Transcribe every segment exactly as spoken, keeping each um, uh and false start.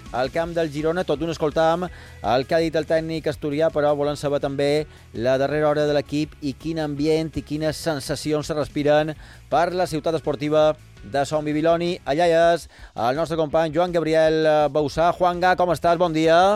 al camp del Girona. Tot d'un escoltàvem el que ha dit el tècnic asturià, però volem saber també la darrera hora de l'equip i quin ambient i quines sensacions se respiren per la ciutat esportiva de Son Bibiloni. Allà és el nostre company Joan Gabriel Bausà. Juanga, com estàs? Bon dia.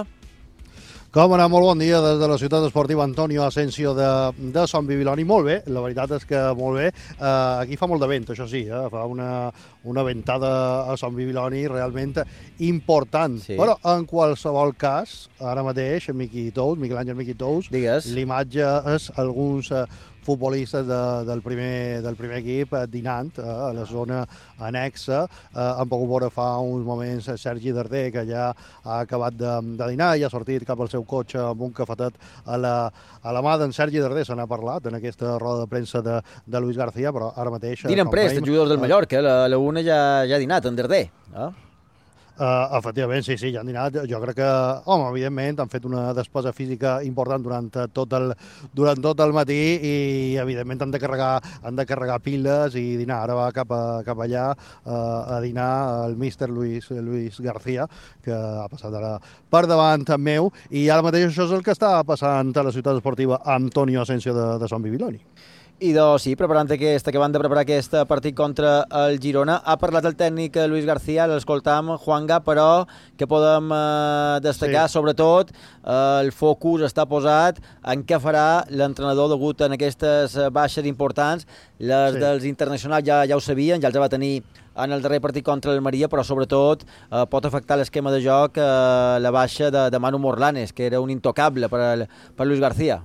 Com anar? Molt bon dia des de la ciutat esportiva Antonio Asensio de, de Son Bibiloni. Molt bé, la veritat és que molt bé. Uh, aquí fa molt de vent, això sí, eh? Fa una, una ventada a Son Bibiloni realment important. Sí. Però en qualsevol cas, ara mateix, Miqui Tous, Miquel Àngel Miqui Tous, l'imatge és alguns uh, futbolistes de, del, primer, del primer equip eh, dinant eh, a la zona anexa. Eh, han pogut veure fa uns moments Sergi Darder, que ja ha acabat de, de dinar i ha sortit cap al seu cotxe amb un cafetet a la, a la mà d'en Sergi Darder. Se n'ha parlat en aquesta roda de premsa de, de Luis García, però ara mateix... Dinen prest, els jugadors del Mallorca, la, la una ja, ja ha dinat, en Darder. Eh? Uh, efectivament, sí, sí, ja han dinat. Jo crec que, home, evidentment, han fet una despesa física important durant tot el, durant tot el matí i, evidentment, han de carregar, han de carregar piles i dinar. Ara va cap, a, cap allà uh, a dinar el míster Luis, Luis García, que ha passat ara per davant meu, i ara mateix això és el que està passant a la ciutat esportiva Antonio Asensio de, de Son Bibiloni. I doncs sí, preparant aquest, acabant de preparar aquest partit contra el Girona. Ha parlat el tècnic Luis García, l'escoltam, Juanga, però que podem eh, destacar, sí. Sobretot, eh, el focus està posat en què farà l'entrenador degut en aquestes baixes importants. Les sí. dels internacionals ja, ja ho sabien, ja els va tenir en el darrer partit contra el Maria, però sobretot eh, pot afectar l'esquema de joc eh, la baixa de, de Manu Morlanes, que era un intocable per, el, per Luis García.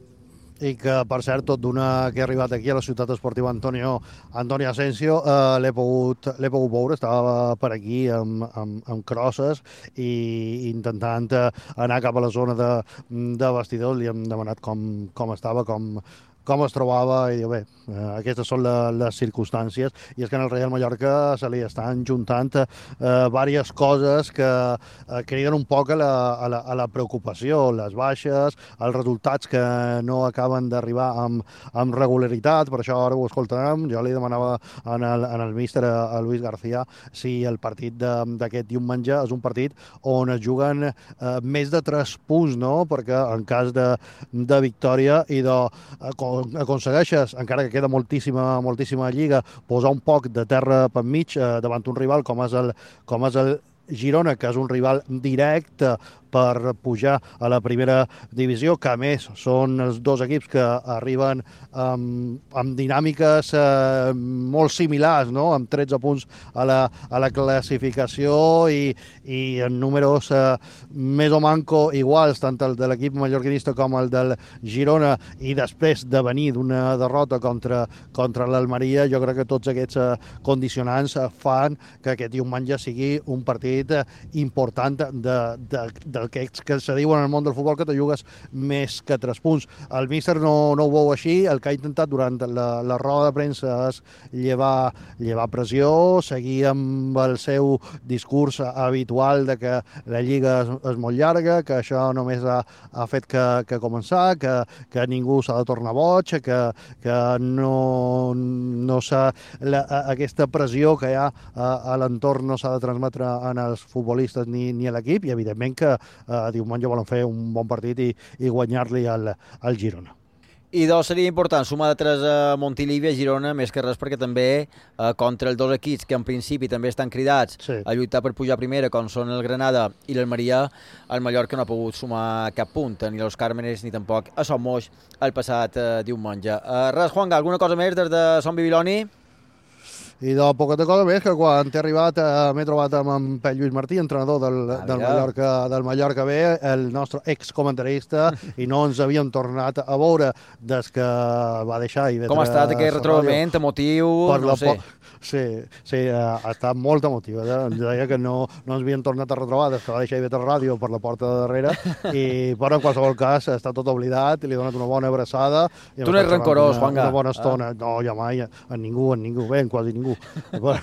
I que, per cert, tot d'una que ha arribat aquí a la ciutat esportiva Antonio, Antonio Asensio, eh, l'he pogut, l'he pogut veure, estava per aquí amb, amb, amb crosses i intentant anar cap a la zona de, de vestidors. Li hem demanat com, com estava, com, com es trobava, i diu, bé, eh, aquestes són la, les circumstàncies, i és que en el Real Mallorca se li estan juntant eh, diverses coses que eh, criden un poc a la, a, la, a la preocupació, les baixes, els resultats que no acaben d'arribar amb, amb regularitat. Per això ara ho escoltarem. Jo li demanava en el, en el míster, a, a Luis García, si el partit d'aquest diumenge és un partit on es juguen eh, més de tres punts, no? Perquè en cas de, de victòria i de eh, aconsegueixes, encara que queda moltíssima, moltíssima lliga, posar un poc de terra per mig eh, davant un rival com és el, com és el Girona, que és un rival directe per pujar a la primera divisió, que a més són els dos equips que arriben amb, amb dinàmiques eh, molt similars, no? Amb tretze punts a la, a la classificació i, i en números eh, més o manco iguals, tant el de l'equip mallorquinista com el del Girona, i després de venir d'una derrota contra, contra l'Almeria, jo crec que tots aquests eh, condicionants eh, fan que aquest diumenge sigui un partit eh, important de, de, de que, que se diuen en el món del futbol que te jugues més que tres punts. El míster no, no ho veu així. El que ha intentat durant la, la roda de premsa és llevar, llevar pressió, seguir amb el seu discurs habitual de que la lliga és, és molt llarga, que això només ha, ha fet que, que començar, que, que ningú s'ha de tornar boig, que, que no, no s'ha, la, aquesta pressió que hi ha a, a l'entorn no s'ha de transmetre en els futbolistes ni, ni a l'equip, i evidentment que Uh, diumenge volen fer un bon partit i, i guanyar-li al, al Girona. I doncs seria important sumar de tres a Montilivi, a Girona, més que res perquè també eh, contra els dos equips que en principi també estan cridats sí. a lluitar per pujar a primera, com són el Granada i l'Almeria, el Mallorca no ha pogut sumar cap punt, ni los Càrmenes ni tampoc a Son Moix el passat eh, diumenge. Uh, res, Juanga, alguna cosa més des de Son Bibiloni? I de poqueta cosa més, que quan t'he arribat eh, m'he trobat amb en Pep Lluís Martí, entrenador del, ah, del, Mallorca, del Mallorca B, el nostre excomentarista, i no ens havíem tornat a veure des que va deixar I V tres. Com ha estat aquest retrobament emotiu? No sé. Sí, sí, ha estat molt emotiu. Eh? Ens deia que no, no ens havien tornat a retrobar des que va deixar I V tres Ràdio per la porta de darrere, i, però en qualsevol cas està tot oblidat, li he donat una bona abraçada. Tu no ets rancorós, Juanga. Una bona estona. Ah. No, ja mai, en ningú, en ningú, bé, en quasi ningú. Però,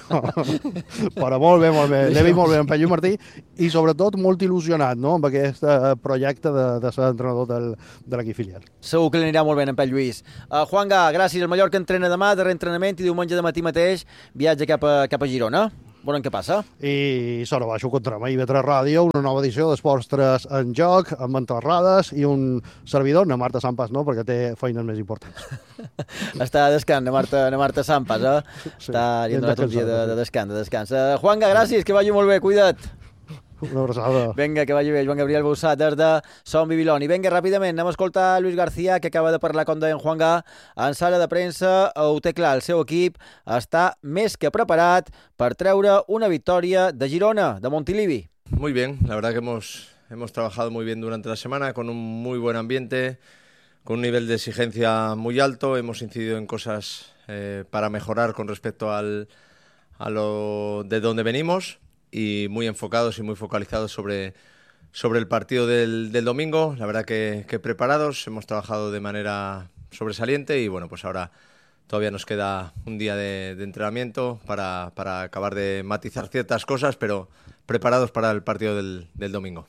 però molt bé, molt bé. L'he vist molt bé en Pep Lluís Martí, i sobretot molt il·lusionat, no?, amb aquest projecte de, de ser entrenador del, de l'equip filial. Segur que li anirà molt bé en Pep Lluís. Uh, Juanga, gràcies. El Mallorca entrena demà, de reentrenament, i diumenge de matí mateix viatge cap a, cap a Girona. veurem què passa. I sona baixo contra I V tres Ràdio, una nova edició d'Esports tres en joc, amb enterrades i un servidor, na Marta Sampas no, perquè té feines més importants. Està de descans, na Marta, na Marta Sampas, eh? Sí, Està, li han donat un dia de, de descans, de descans. Uh, Juanga, gràcies, que vagi molt bé, cuida't. Una abraçada. Vinga, que vagi bé, Joan Gabriel Bausà, des de Som Bibiloni. Vinga, ràpidament, anem a escoltar Luis García, que acaba de parlar, com deia en Juanga, en sala de premsa. Ho té clar, el seu equip està més que preparat per treure una victòria de Girona, de Montilivi. Muy bien, la verdad que hemos, hemos trabajado muy bien durante la semana, con un muy buen ambiente, con un nivel de exigencia muy alto. Hemos incidido en cosas eh, para mejorar con respecto al, a lo de donde venimos, y muy enfocados y muy focalizados sobre, sobre el partido del, del domingo. La verdad que, que preparados, hemos trabajado de manera sobresaliente y bueno, pues ahora todavía nos queda un día de, de entrenamiento para, para acabar de matizar ciertas cosas, pero preparados para el partido del, del domingo.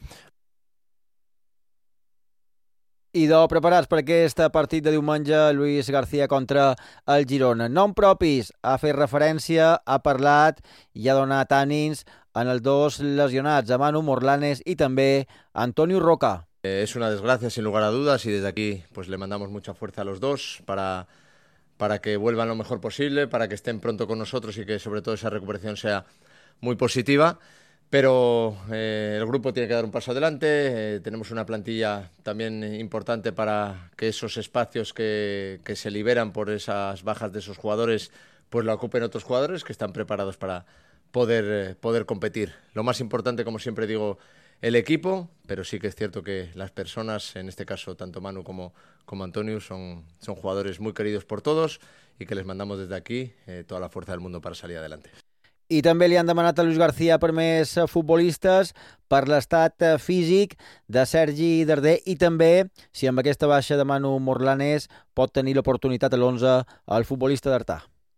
I de preparats per aquest partit de diumenge, Luis García contra el Girona. Nom propis, ha fet referència, ha parlat i ha donat ànims en els dos lesionats, a Manu Morlanes i també Antonio Roca. Eh, es una desgracia sin lugar a dudas y desde aquí pues le mandamos mucha fuerza a los dos para, para que vuelvan lo mejor posible, para que estén pronto con nosotros y que sobre todo esa recuperación sea muy positiva. Pero eh, el grupo tiene que dar un paso adelante, eh, tenemos una plantilla también importante para que esos espacios que, que se liberan por esas bajas de esos jugadores pues la ocupen otros jugadores que están preparados para poder, eh, poder competir. Lo más importante, como siempre digo, el equipo, pero sí que es cierto que las personas, en este caso tanto Manu como, como Antonio, son, son jugadores muy queridos por todos y que les mandamos desde aquí eh, toda la fuerza del mundo para salir adelante. I també li han demanat a Luis García per més futbolistes, per l'estat físic de Sergi Darder i també, si amb aquesta baixa de Manu Morlanes pot tenir l'oportunitat a l'onze el futbolista d'Artà.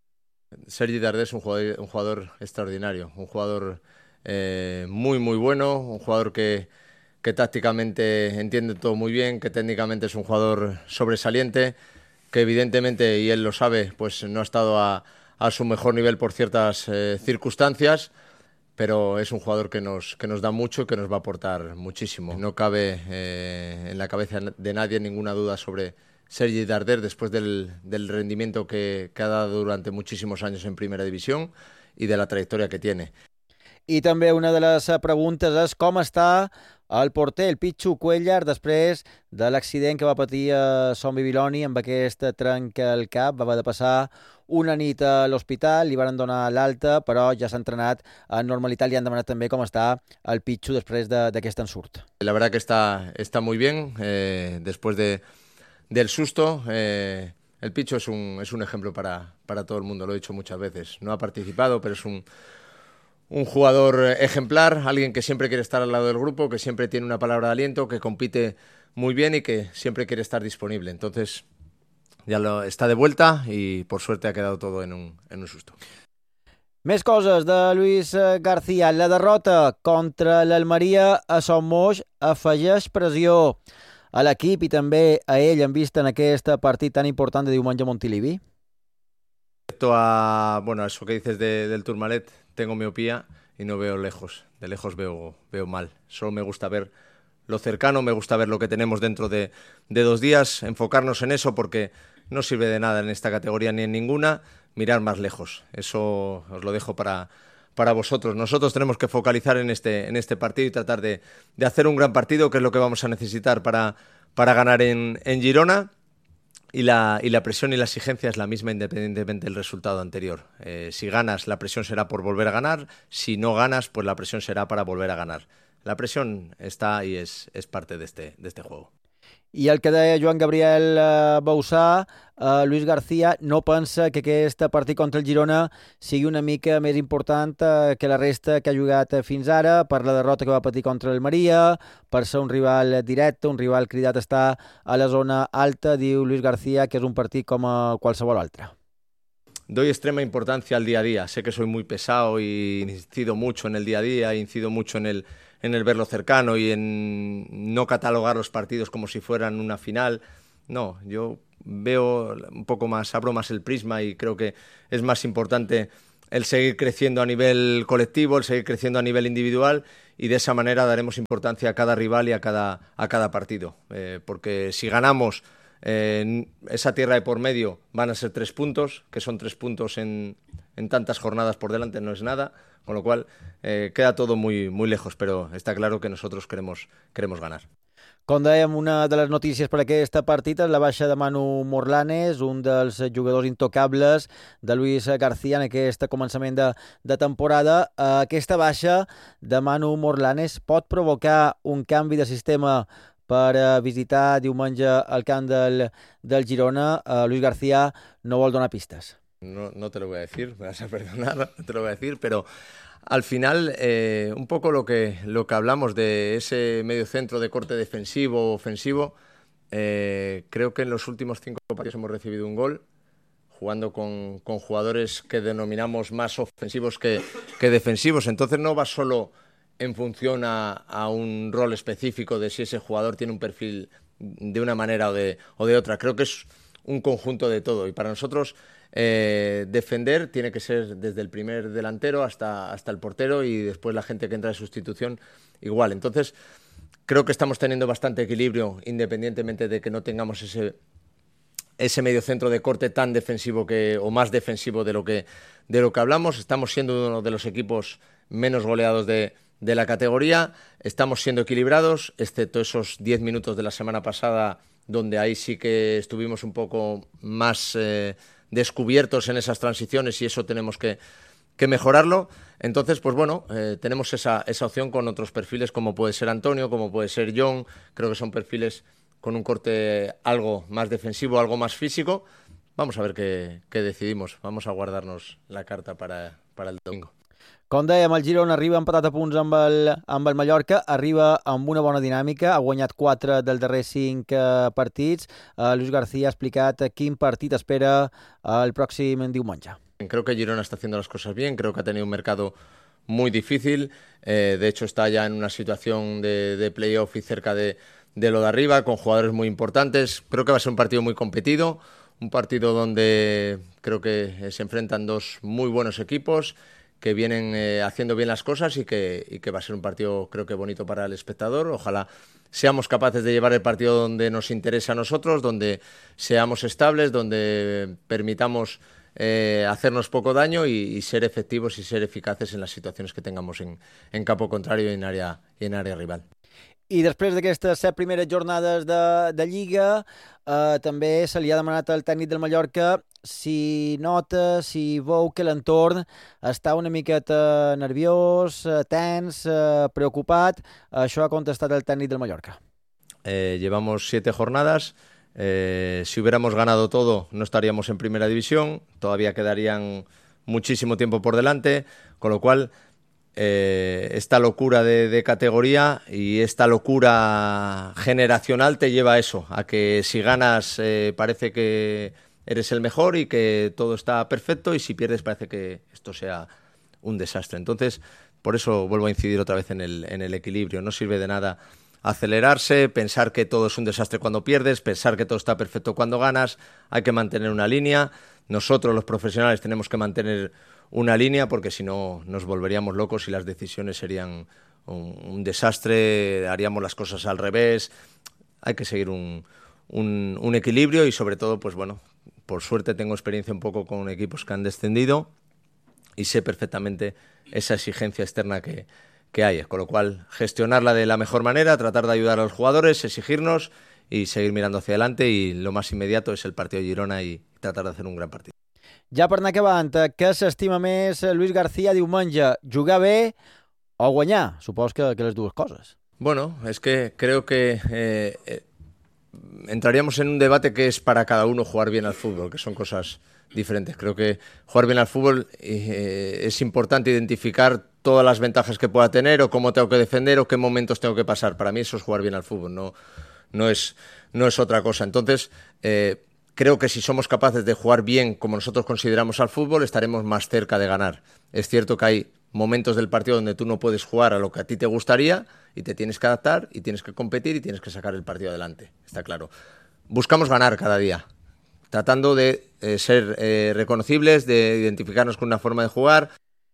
Sergi Darder es un jugador, un jugador extraordinario, un jugador eh, muy muy bueno, un jugador que, que tácticamente entiende todo muy bien, que técnicamente es un jugador sobresaliente, que evidentemente, y él lo sabe, pues no ha estado a a su mejor nivel por ciertas eh, circunstancias, pero es un jugador que nos, que nos da mucho y que nos va a aportar muchísimo. No cabe eh, en la cabeza de nadie ninguna duda sobre Sergi Darder después del, del rendimiento que, que ha dado durante muchísimos años en Primera División y de la trayectoria que tiene. I també una de les preguntes és com està el porter, el Pichu Cuellar, després de l'accident que va patir a Som Bibiloni amb aquest trenc al cap. Va haver de passar una nit a l'hospital, li van donar l'alta, però ja s'ha entrenat en normalitat. Li han demanat també com està el Pichu després d'aquest ensurt. La verdad que está, está muy bien, eh, después de, del susto. Eh, el Pichu es un, es un ejemplo para, para todo el mundo, lo he dicho muchas veces. No ha participado, pero es un... Un jugador ejemplar, alguien que siempre quiere estar al lado del grupo, que siempre tiene una palabra de aliento, que compite muy bien y que siempre quiere estar disponible. Entonces, ya lo, está de vuelta y por suerte ha quedado todo en un, en un susto. Més coses de Luis García. La derrota contra l'Almeria a Son Moix afegeix pressió a l'equip i també a ell en vista en aquest partit tan important de diumenge a Montilivi? Respecto a, bueno, a eso que dices de, del Tourmalet, tengo miopía y no veo lejos. De lejos veo, veo mal. Solo me gusta ver lo cercano, me gusta ver lo que tenemos dentro de, de dos días, enfocarnos en eso porque no sirve de nada en esta categoría ni en ninguna mirar más lejos. Eso os lo dejo para, para vosotros. Nosotros tenemos que focalizar en este, en este partido y tratar de, de hacer un gran partido, que es lo que vamos a necesitar para, para ganar en, en Girona. Y la, y la presión y la exigencia es la misma independientemente del resultado anterior. Eh, si ganas, la presión será por volver a ganar. Si no ganas, pues la presión será para volver a ganar. La presión está y es, es parte de este, de este juego. I el que deia Joan Gabriel eh, Bausà, eh, Luis García no pensa que aquest partit contra el Girona sigui una mica més important eh, que la resta que ha jugat fins ara, per la derrota que va patir contra l'Almeria, per ser un rival directe, un rival cridat a estar a la zona alta. Diu Luis García que és un partit com a qualsevol altre. Doy extrema importancia al día a día. Sé que soy muy pesado y incido mucho en el día a día, incido mucho en el en el verlo cercano y en no catalogar los partidos como si fueran una final. No, yo veo un poco más, abro más el prisma y creo que es más importante el seguir creciendo a nivel colectivo, el seguir creciendo a nivel individual, y de esa manera daremos importancia a cada rival y a cada, a cada partido. Eh, porque si ganamos eh, esa tierra de por medio van a ser tres puntos, que son tres puntos en, en tantas jornadas por delante, no es nada, con lo cual eh, queda todo muy, muy lejos, pero está claro que nosotros queremos, queremos ganar. Com dèiem, una de les notícies per aquesta partida és la baixa de Manu Morlanes, un dels jugadors intocables de Luis García en aquest començament de, de temporada. Aquesta baixa de Manu Morlanes pot provocar un canvi de sistema per visitar diumenge el camp del, del Girona. Luis García no vol donar pistes. No, no te lo voy a decir, me vas a perdonar, no te lo voy a decir, pero... Al final, eh, un poco lo que, lo que hablamos de ese medio centro de corte defensivo o ofensivo, eh, creo que en los últimos cinco partidos hemos recibido un gol, jugando con, con jugadores que denominamos más ofensivos que, que defensivos. Entonces no va solo en función a, a un rol específico de si ese jugador tiene un perfil de una manera o de, o de otra. Creo que es un conjunto de todo, y para nosotros... Eh, defender tiene que ser desde el primer delantero hasta, hasta el portero, y después la gente que entra de sustitución igual. Entonces creo que estamos teniendo bastante equilibrio, independientemente de que no tengamos ese, ese medio centro de corte tan defensivo que, o más defensivo de lo que, de lo que hablamos. Estamos siendo uno de los equipos menos goleados de, de la categoría, estamos siendo equilibrados, excepto esos diez minutos de la semana pasada, donde ahí sí que estuvimos un poco más... Eh, descubiertos en esas transiciones, y eso tenemos que, que mejorarlo. Entonces, pues bueno, eh, tenemos esa, esa opción con otros perfiles, como puede ser Antonio, como puede ser John. Creo que son perfiles con un corte algo más defensivo, algo más físico. Vamos a ver qué, qué decidimos. Vamos a guardarnos la carta para, para el domingo. Com dèiem, el Girona arriba empatat a punts amb el, amb el Mallorca, arriba amb una bona dinàmica, ha guanyat quatre dels darrers cinc eh, partits. Eh, Luis García ha explicat quin partit espera el pròxim diumenge. Creo que Girona está haciendo las cosas bien, creo que ha tenido un mercado muy difícil, eh, de hecho está ya en una situación de, de playoff y cerca de, de lo de arriba, con jugadores muy importantes. Creo que va a ser un partido muy competido, un partido donde creo que se enfrentan dos muy buenos equipos, que vienen eh, haciendo bien las cosas, y que, y que va a ser un partido, creo que bonito para el espectador. Ojalá seamos capaces de llevar el partido donde nos interesa a nosotros, donde seamos estables, donde permitamos eh, hacernos poco daño y, y ser efectivos y ser eficaces en las situaciones que tengamos en, en campo contrario y en área, y en área rival. I després d'aquestes set primeres jornades de, de Lliga, eh, també se li ha demanat al tècnic del Mallorca si nota, si veu que l'entorn està una miqueta nerviós, tens, eh, preocupat. Això ha contestat el tècnic del Mallorca. Eh, llevamos siete jornadas. Eh, si hubiéramos ganado todo, no estaríamos en primera división. Todavía quedarían muchísimo tiempo por delante, con lo cual... Eh, esta locura de, de categoría y esta locura generacional te lleva a eso, a que si ganas eh, parece que eres el mejor y que todo está perfecto, y si pierdes parece que esto sea un desastre. Entonces, por eso vuelvo a incidir otra vez en el, en el equilibrio. No sirve de nada acelerarse, pensar que todo es un desastre cuando pierdes, pensar que todo está perfecto cuando ganas. Hay que mantener una línea. Nosotros, los profesionales, tenemos que mantener una línea, porque si no nos volveríamos locos y las decisiones serían un, un desastre, haríamos las cosas al revés. Hay que seguir un, un, un equilibrio, y sobre todo, pues bueno, por suerte tengo experiencia un poco con equipos que han descendido y sé perfectamente esa exigencia externa que, que hay, con lo cual gestionarla de la mejor manera, tratar de ayudar a los jugadores, exigirnos y seguir mirando hacia adelante, y lo más inmediato es el partido de Girona y tratar de hacer un gran partido. Ja per anar acabant, què s'estima més Luis García diumenge? Jugar bé o guanyar? Supos que, que les dues coses. Bueno, es que creo que eh, eh, entraríamos en un debate que es para cada uno jugar bien al fútbol, que son cosas diferentes. Creo que jugar bien al fútbol eh, es importante identificar todas las ventajas que pueda tener, o cómo tengo que defender, o qué momentos tengo que pasar. Para mí eso es jugar bien al fútbol, no, no, es, no es otra cosa. Entonces, eh, creo que si somos capaces de jugar bien como nosotros consideramos al fútbol, estaremos más cerca de ganar. Es cierto que hay momentos del partido donde tú no puedes jugar a lo que a ti te gustaría, y te tienes que adaptar, y tienes que competir, y tienes que sacar el partido adelante, está claro. Buscamos ganar cada día. tratando de eh, ser eh, reconocibles, de identificarnos con una forma de jugar.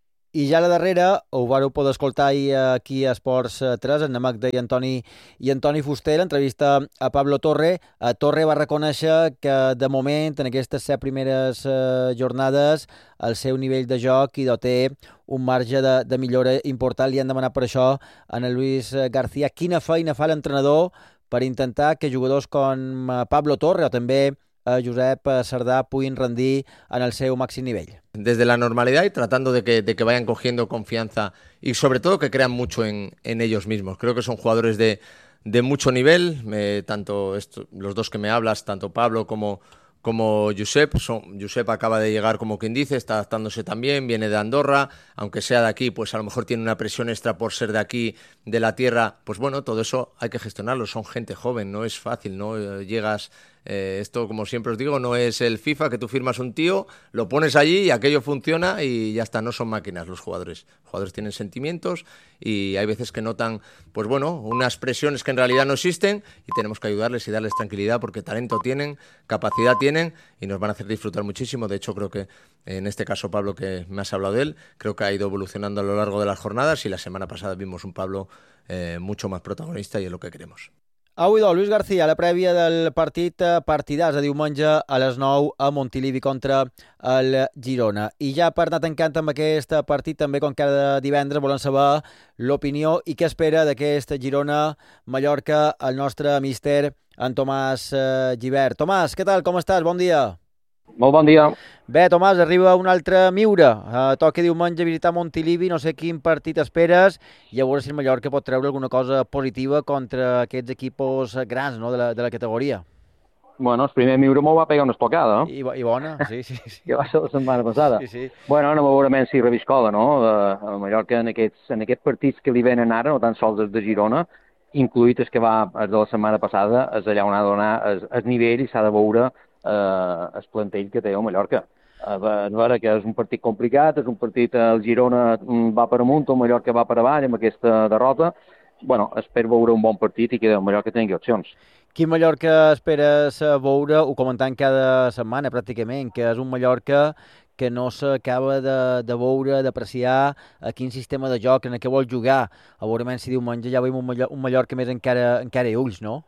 I ja a la darrera, ho vareu poder escoltar ahir aquí a Esports tres, en Magda i Antoni, i Antoni Fuster, l'entrevista a Pablo Torre. A Torre va reconèixer que, de moment, en aquestes set primeres eh, jornades, el seu nivell de joc i té un marge de, de millora important. Li han demanat per això a Luis García quina feina fa l'entrenador per intentar que jugadors com Pablo Torre o també a Josep Sardà puguin rendir en el seu màxim nivell. Desde la normalidad y tratando de que, de que vayan cogiendo confianza y sobre todo que crean mucho en, en ellos mismos. Creo que son jugadores de, de mucho nivel, eh, tanto esto, los dos que me hablas, tanto Pablo como, como Josep. Son, Josep acaba de llegar, como quien dice, está adaptándose también, viene de Andorra, aunque sea de aquí, pues a lo mejor tiene una presión extra por ser de aquí, de la tierra. Pues bueno, todo eso hay que gestionarlo, son gente joven, no es fácil, ¿no? Eh, llegas... Eh, esto, como siempre os digo, no es el FIFA que tú firmas un tío, lo pones allí y aquello funciona y ya está, no son máquinas los jugadores. Los jugadores tienen sentimientos y hay veces que notan, pues bueno, unas presiones que en realidad no existen y tenemos que ayudarles y darles tranquilidad porque talento tienen, capacidad tienen y nos van a hacer disfrutar muchísimo. De hecho, creo que en este caso Pablo, que me has hablado de él, creo que ha ido evolucionando a lo largo de las jornadas y la semana pasada vimos un Pablo eh, mucho más protagonista y es lo que queremos. Avui, doncs, Luis García, la prèvia del partit partidàs de diumenge a les nou a Montilivi contra el Girona. I ja per anar tancant amb aquest partit, també com cada divendres, volem saber l'opinió i què espera d'aquest Girona-Mallorca el nostre míster, en Tomàs Gibert. Tomàs, què tal? Com estàs? Bon dia. Molt bon dia. Bé, Tomàs, arriba un altre Miura. Uh, toca diumenge visitar Montilivi, no sé quin partit esperes, i a veure si el Mallorca pot treure alguna cosa positiva contra aquests equipos grans, no?, de la, de la categoria. Bueno, el primer Miura m'ho va pegar una estocada. I, I bona, sí, sí. sí. Que va ser la setmana passada. Sí, sí. Bueno, anem a veure si reviscola, no? El Mallorca en aquests, en aquests partits que li venen ara, no tan sols els de Girona, incluït el que va el de la setmana passada, és allà on ha de donar el, el nivell i s'ha de veure eh, el plantell que té el Mallorca. A veure que és un partit complicat, és un partit, el Girona va per amunt, el Mallorca va per avall amb aquesta derrota. Bueno, espero veure un bon partit i que el Mallorca tingui opcions. Quin Mallorca esperes veure, ho comentant cada setmana pràcticament, que és un Mallorca que no s'acaba de, de veure, d'apreciar a quin sistema de joc, en què vol jugar. A veure si diumenge ja veiem un, Mallorca, un Mallorca més encara, encara a ulls, no?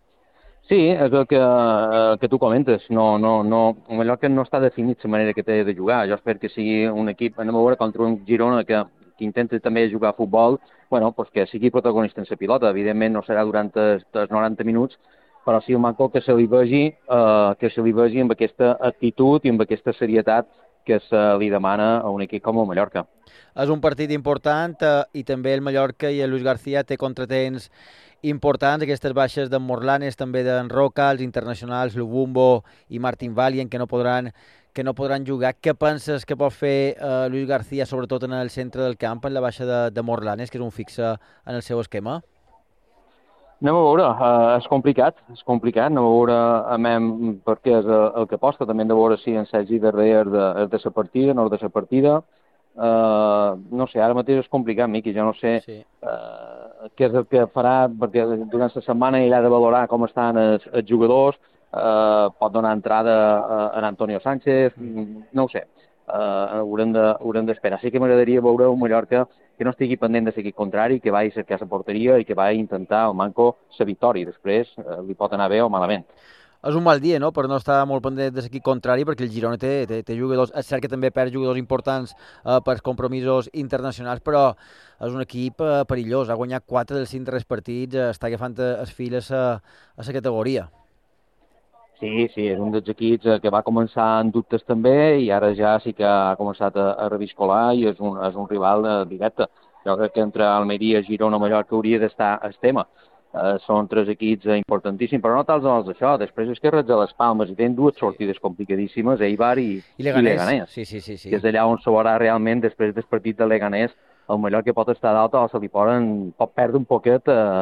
Sí, és el que, el que tu comentes. No, no, no, el Mallorca no està definit la manera que té de jugar. Jo espero que sigui un equip, anem a veure contra un Girona que, que intenta també jugar a futbol, bueno, pues que sigui protagonista en la pilota. Evidentment no serà durant els, els noranta minuts, però sí un manco que se li vegi, eh, que se li vegi amb aquesta actitud i amb aquesta serietat que se li demana a un equip com el Mallorca. És un partit important eh, i també el Mallorca i el Luis García té contratemps importants, aquestes baixes d'en Morlanes, també d'en Roca, els internacionals Lubumbo i Martin Valien, que no podran que no podran jugar. Què penses que pot fer eh, Luis García, sobretot en el centre del camp, en la baixa de, de Morlanes, que és un fixe en el seu esquema? Anem a veure, uh, és complicat, és complicat, anem a veure a mem perquè és el, el que aposta, també hem de veure si en Sergi darrere és de, és de la partida, no és de la partida. Uh, no sé, ara mateix és complicat, Miqui, jo no sé sí. uh, què és el que farà, perquè durant la setmana ell ha de valorar com estan els, els jugadors, uh, pot donar entrada a, a Antonio Sánchez, no ho sé, uh, haurem d'esperar. Sí que m'agradaria veure un Mallorca que no estigui pendent de l'equip contrari, que vagi a cercar la porteria i que vagi a intentar el manco la victòria, després uh, li pot anar bé o malament. És un mal dia, no?, per no estar molt pendent de l'equip contrari, perquè el Girona té, té, té jugadors, és cert que també perd jugadors importants eh, per compromisos internacionals, però és un equip eh, perillós, ha guanyat quatre dels cinc darrers partits, eh, està agafant el fil a la categoria. Sí, sí, és un dels equips que va començar en dubtes també i ara ja sí que ha començat a, a reviscolar i és un, és un rival eh, directe. Jo crec que entre Almeria, Girona i Mallorca hauria d'estar el tema. Uh, són tres equips importantíssims, però no tals els d'això. Després és que Reig de les Palmes i tenen dues sortides complicadíssimes, Eibar i, I Leganés. I Leganés. Sí, sí, sí, sí. Que és allà on se veurà realment, després del partit de Leganés, el Mallorca pot estar dalt o se li poden, pot perdre un poquet uh,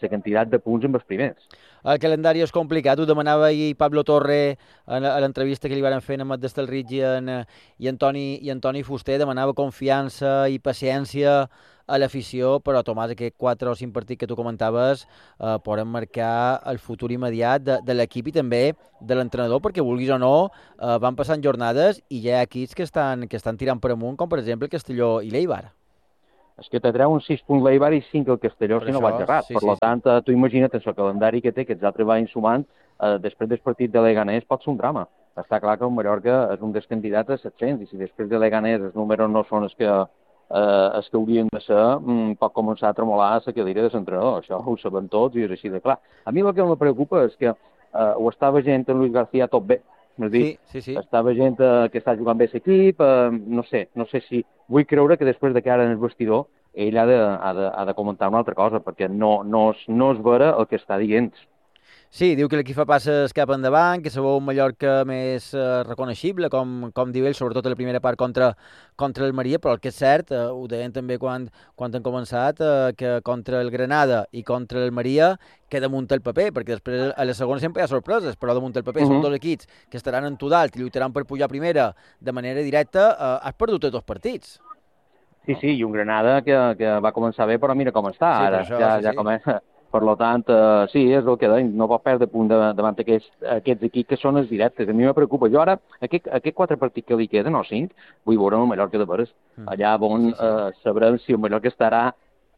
la quantitat de punts amb els primers. El calendari és complicat, ho demanava ahir Pablo Torre a l'entrevista que li van fer amb Destelrich i, en, i, Antoni, i Antoni Fuster, demanava confiança i paciència a l'afició, però Tomàs, aquests quatre o cinc partits que tu comentaves eh, poden marcar el futur immediat de, de l'equip i també de l'entrenador, perquè vulguis o no, eh, van passant jornades i ja hi ha equips que estan, que estan tirant per amunt, com per exemple el Castelló i l'Eibar. És que te treu un sis punts l'Eibar i cinc el Castelló, per si no vaig errat. Sí, per sí, tant, sí. Tu imagina't el calendari que té, que els altres van sumant, eh, després del partit de Leganés pot ser un drama. Està clar que el Mallorca és un dels candidats a set-cents, i si després de Leganés els números no són els que, eh, els que haurien de ser, mm, pot començar a tremolar la cadira de l'entrenador. Això ho sabem tots i és així de clar. A mi el que em preocupa és que eh, ho està veient en Luis García tot bé. És dir, sí, sí, sí. Està veient eh, que està jugant bé l'equip, eh, no sé, no sé si vull creure que després de que ara en el vestidor ell ha de, ha de, ha de comentar una altra cosa, perquè no, no, és, no és vera el que està dient. Sí, diu que l'equip fa passes cap endavant, que se veu un Mallorca més eh, reconeixible, com, com diu ell, sobretot a la primera part contra, contra el Maria, però el que és cert, eh, ho deien també quan, quan han començat, eh, que contra el Granada i contra el Maria queda damunt el paper, perquè després a la segona sempre hi ha sorpreses, però damunt el paper uh -huh. són dos equips que estaran en tu dalt i lluitaran per pujar primera de manera directa, eh, has perdut tots els partits. Sí, sí, i un Granada que, que va començar bé, però mira com està, sí, ara això, ja, sí, ja sí. comença. Per tant, uh, sí, és el que deim, no pot perdre punt davant d'aquests aquests equips que són els directes. A mi me preocupa. Jo ara, aquest, aquest quatre partits que li queden, o cinc, vull veure el Mallorca de veres. Mm. Allà on sí, sí. Uh, sabrem si el Mallorca estarà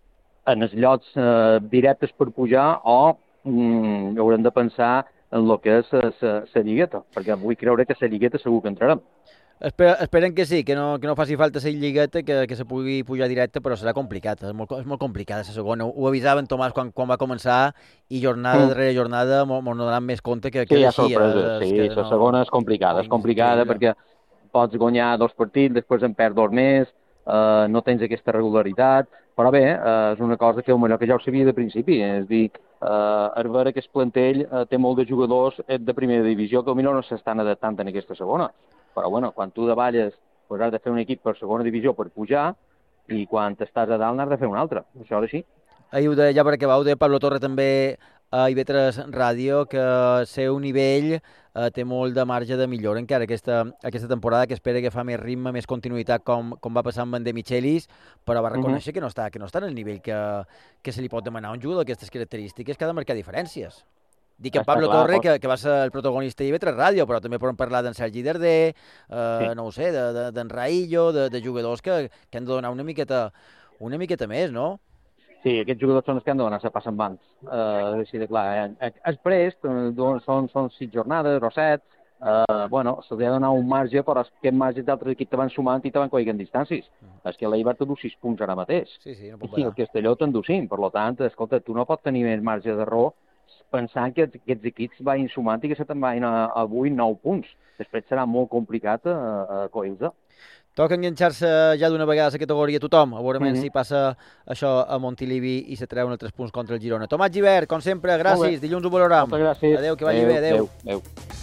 en els llocs uh, directes per pujar o um, haurem de pensar en el que és la lligueta, perquè vull creure que la lligueta segur que entrarem. Espera, esperen que sí, que no, que no faci falta la lligueta, que, que se pugui pujar directe, però serà complicat, és molt, és molt complicada la segona. Ho avisaven Tomàs quan, quan va començar i jornada mm. darrere jornada ens donaran més compte que, que sí, hi ha així. sorpreses, sí, que la no... segona és complicada, és complicada perquè pots guanyar dos partits, després en perds dos més, eh, no tens aquesta regularitat, però bé, eh, és una cosa que el Mallorca ja ho sabia de principi, és dir, eh, a veure que el plantell eh, té molt de jugadors de primera divisió que potser no s'estan adaptant en aquesta segona. Però bueno, quan tu davalles pues has de fer un equip per segona divisió per pujar i quan estàs a dalt n'has de fer un altre. Això és així. Ahir ho deia, ja per acabar, ho deia Pablo Torre també a I V tres Ràdio, que el seu nivell eh, té molt de marge de millora encara aquesta, aquesta temporada, que espera que fa més ritme, més continuïtat, com, com va passar amb en De Michelis, però va reconèixer uh-huh. que, no està, que no està en el nivell que, que se li pot demanar a un jugador d'aquestes característiques, que ha de marcar diferències. Dic en Pablo clar, Torre, que, que va ser el protagonista d'I V tres Ràdio, però també podem parlar d'en Sergi Darder, eh, sí. no ho sé, d'en de, de, Raillo, de, de jugadors que, que han de donar una miqueta, una miqueta més, no? Sí, aquests jugadors són els que han de donar la passa en bancs. Uh, així de clar, eh? Els prest són, són sis jornades o set, uh, bueno, se'ls ha de donar un marge, però aquest marge d'altres equips te van sumant i te van coigant distàncies. Uh-huh. És que l'Eibar t'endú sis punts ara mateix. Sí, sí, no pot I el Castelló t'endú cinc, per tant, escolta, tu no pots tenir més marge d'error pensant que aquests equips vagin sumant i que se te'n vagin avui nou punts. Després serà molt complicat a, a coir-se. Toca enganxar-se ja d'una vegada a la categoria tothom, a veure mm-hmm. si passa això a Montilivi i se treuen els tres punts contra el Girona. Tomàs Gibert, com sempre, gràcies, dilluns ho valorem. Moltes gràcies. Adéu, que vagi adéu, bé, adéu. Adéu.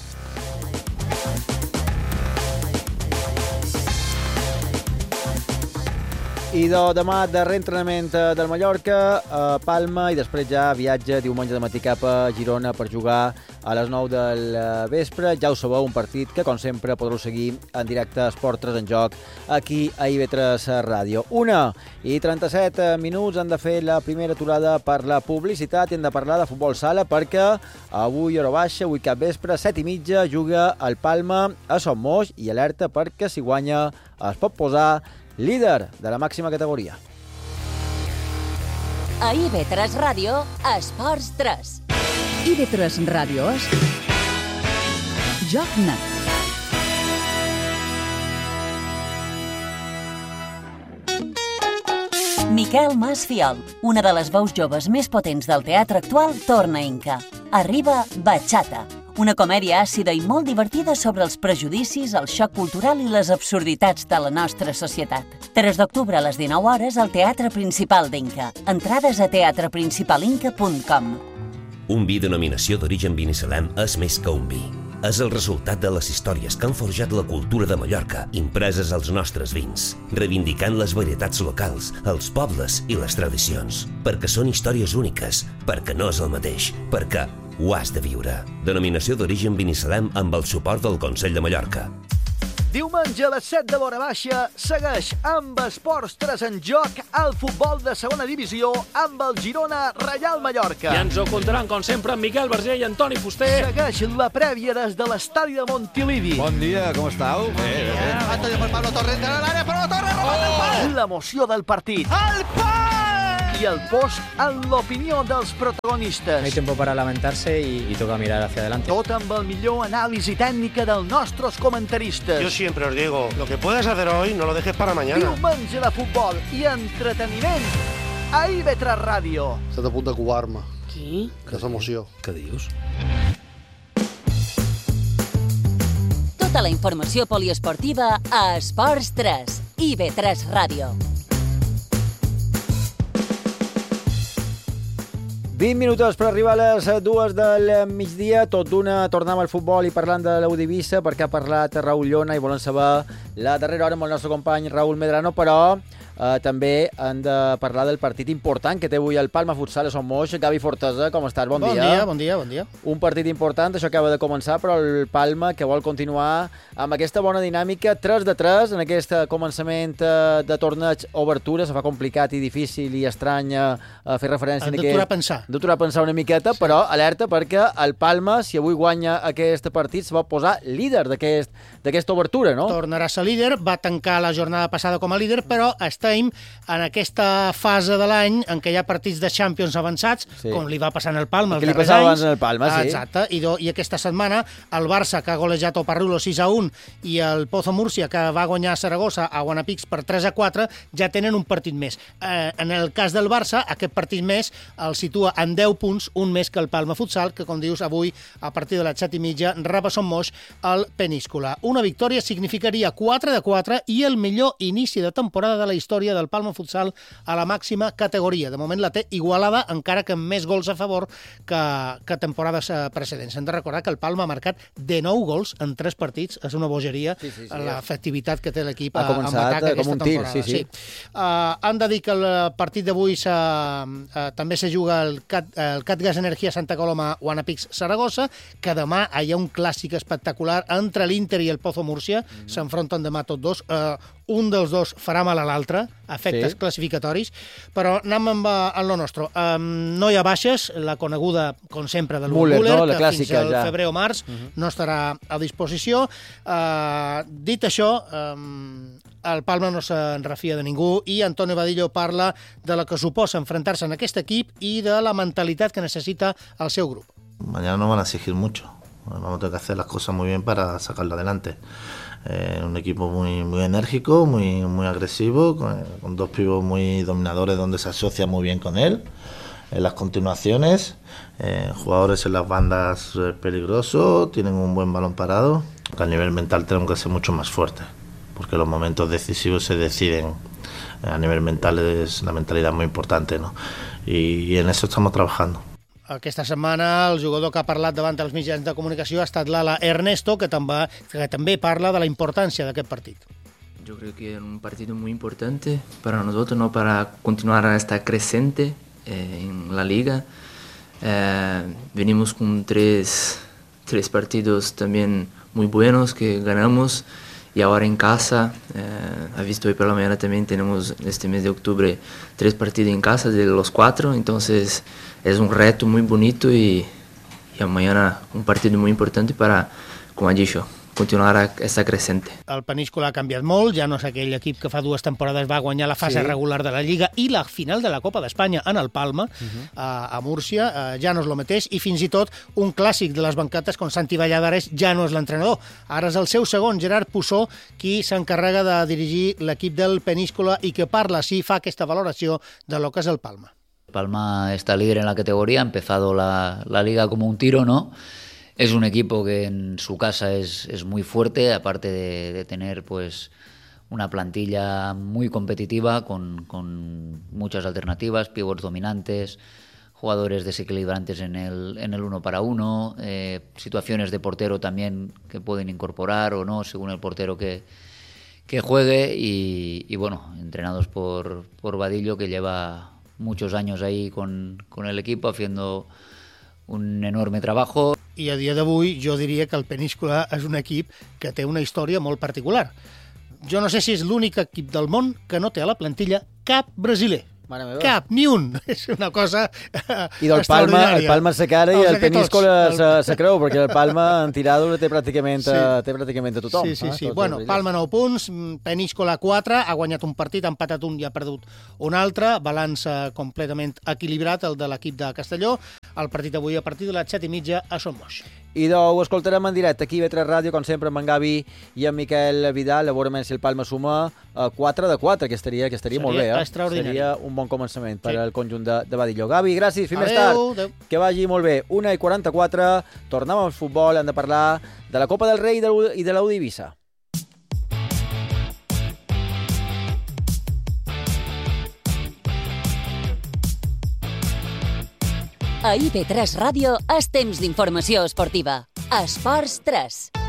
I de, demà darrer entrenament del Mallorca a Palma i després ja viatge diumenge de matí cap a Girona per jugar a les nou del vespre. Ja ho sabeu, un partit que, com sempre, podreu seguir en directe a Esport tres en Joc aquí a I V tres Ràdio. Una i trenta-set minuts han de fer la primera aturada per la publicitat i hem de parlar de futbol sala perquè avui hora baixa, avui cap vespre, set i mitja, juga el Palma a Son Moix i alerta perquè si guanya es pot posar líder de la màxima categoria. A I V tres Ràdio, Esports tres. I V tres Ràdio és Joc Net. Miquel Masfiol, una de les veus joves més potents del teatre actual, torna a Inca. Arriba Bachata, una comèdia àcida i molt divertida sobre els prejudicis, el xoc cultural i les absurditats de la nostra societat. tres d'octubre a les dinou hores al Teatre Principal d'Inca. Entrades a teatre principal inca punt com. Un vi denominació d'origen Binissalem és més que un vi. és el resultat de les històries que han forjat la cultura de Mallorca, impreses als nostres vins, reivindicant les varietats locals, els pobles i les tradicions, perquè són històries úniques, perquè no és el mateix, perquè ho has de viure. Denominació d'origen Binissalem amb el suport del Consell de Mallorca. Diumenge a les set de l'hora baixa segueix amb Esports tres en joc el futbol de segona divisió amb el Girona Reial Mallorca. I ens ho contaran, com sempre, Miquel Verger i Antoni Fuster. Segueix la prèvia des de l'estadi de Montilivi. Bon dia, com estàu? Bon dia. Bé, bé. Antonio per Pablo Torres de l'àrea, però la Torre roba el pal. L'emoció del partit. El pal! I el post en l'opinió dels protagonistes. No hay tiempo para lamentarse y, y toca mirar hacia adelante. Tot amb el millor anàlisi tècnica dels nostres comentaristes. Yo siempre os digo, lo que puedes hacer hoy no lo dejes para mañana. Diumenge de futbol i entreteniment a I V tres Ràdio. Estat a punt de covar-me. Qui? Que és emoció. Què dius? Tota la informació poliesportiva a Esports tres, I V tres Ràdio. vint minuts per arribar a les dues del migdia, tot d'una tornem al futbol i parlant de l'Eudivisa perquè ha parlat Raül Llona i volen saber la darrera hora amb el nostre company Raül Medrano, però eh, també han de parlar del partit important que té avui el Palma Futsal a Son Moix. Gavi Fortesa, com estàs? Bon, bon dia. Bon dia, bon dia, bon dia. Un partit important, això acaba de començar, però el Palma que vol continuar amb aquesta bona dinàmica, tres de tres en aquest començament de torneig obertura. Se fa complicat i difícil i estrany a fer referència Han a d'aturar aquest... a pensar. d'aturar a pensar una miqueta, sí. Però alerta perquè el Palma, si avui guanya aquest partit, se va posar líder d'aquest, d'aquesta obertura, no? Tornarà a ser líder, va tancar la jornada passada com a líder, però estem en aquesta fase de l'any en què hi ha partits de Champions avançats, sí. Com li va passar en el Palma els darrers anys. Abans en el Palma, sí. Exacte, i, do, i aquesta setmana el Barça, que ha golejat Oparrulo sis a un, i el Pozo Múrcia, que va guanyar a Saragossa a Guanapix per tres a quatre, ja tenen un partit més. Eh, en el cas del Barça, aquest partit més el situa en deu punts, un més que el Palma Futsal, que, com dius, avui, a partir de les set i mitja, rep a Son Moix el Peníscola. Una victòria significaria quatre de quatre i el millor inici de temporada de la història del Palma Futsal a la màxima categoria. De moment la té igualada, encara que amb més gols a favor que, que temporades precedents. Hem de recordar que el Palma ha marcat de nou gols en tres partits. És una bogeria, sí, sí, sí, l'efectivitat que té l'equip en atac aquesta temporada. Tir, sí, sí. Sí. Uh, han de dir que el partit d'avui uh, també se juga el Cat, el Catgas Energia Santa Coloma Guanapix Saragossa, que demà hi ha un clàssic espectacular entre l'Inter i el Pozo Múrcia. Mm. S'enfronten demà tots dos. Uh, un dels dos farà mal a l'altre, efectes sí. classificatoris, però anem amb, amb lo nostre. Um, no hi ha baixes, la coneguda, com sempre, del Müller, no? Que clàssica, fins al ja. febrer o març uh -huh. no estarà a disposició. Uh, dit això, um, el Palma no se'n refia de ningú i Antonio Vadillo parla de la que suposa enfrontar-se en aquest equip i de la mentalitat que necessita el seu grup. Mañana nos van a exigir mucho. Vamos a tener que hacer las cosas muy bien para sacarlo adelante. Eh, un equipo muy muy enérgico, muy muy agresivo, con, con dos pibos muy dominadores donde se asocia muy bien con él. En las continuaciones, eh, jugadores en las bandas eh, peligrosos, tienen un buen balón parado. A nivel mental tenemos que ser mucho más fuertes, porque los momentos decisivos se deciden. A nivel mental es la mentalidad muy importante, ¿no? Y, y en eso estamos trabajando. Aquesta setmana el jugador que ha parlat davant dels mitjans de comunicació ha estat l'ala Ernesto, que també, que també parla de la importància d'aquest partit. Yo creo que es un partido muy importante para nosotros, ¿no? Para continuar esta creciente eh, en la liga. Eh, venimos con tres, tres partidos también muy buenos que ganamos y ahora en casa, eh, ha visto hoy por la mañana también tenemos este mes de octubre tres partidos en casa de los cuatro, entonces es un reto muy bonito y, y mañana un partido muy importante para, como ha dicho, continuar esta creciente. El Peníscola ha canviat molt, ja no és aquell equip que fa dues temporades va guanyar la fase sí. regular de la Lliga i la final de la Copa d'Espanya en el Palma, uh-huh. a, a Múrcia, uh, ja no és el mateix, i fins i tot un clàssic de les banquetes com Santi Valladares ja no és l'entrenador. Ara és el seu segon, Gerard Pussó, qui s'encarrega de dirigir l'equip del Peníscola i que parla, sí, fa aquesta valoració de lo que és el Palma. Palma está líder en la categoría, ha empezado la, la liga como un tiro, ¿no? Es un equipo que en su casa es, es muy fuerte, aparte de, de tener pues una plantilla muy competitiva con, con muchas alternativas, pivots dominantes, jugadores desequilibrantes en el, en el uno para uno, eh, situaciones de portero también que pueden incorporar o no, según el portero que, que juegue, y, y bueno, entrenados por, por Vadillo, que lleva muchos años ahí con, con el equipo haciendo un enorme trabajo. I a dia d'avui jo diria que el Peníscola és un equip que té una història molt particular. Jo no sé si és l'únic equip del món que no té a la plantilla cap brasiler. Cap, ni un. És una cosa I del Palma, el Palma se cara i el Peníscola se, se creu, perquè el Palma en tirada té pràcticament, sí. té pràcticament a tothom. Sí, sí, sí. Eh? Bueno, Palma nou punts, Peníscola quatre, ha guanyat un partit, ha empatat un i ha perdut un altre, balanç completament equilibrat, el de l'equip de Castelló. El partit avui a partir de les set i mitja a Son Moix. I ho escoltarem en directe aquí a B tres Ràdio, com sempre, amb en Gavi i en Miquel Vidal. A veure si el Palma suma quatre de quatre, que estaria, que estaria molt bé. Eh? Seria un bon començament per sí. al conjunt de, de Vadillo. Gavi, gràcies, fins més tard. Adeu. Que vagi molt bé. una i quaranta-quatre, tornem al futbol, hem de parlar de la Copa del Rei i de l'U d'Eivissa. A I B tres Ràdio és temps d'informació esportiva. Esports tres.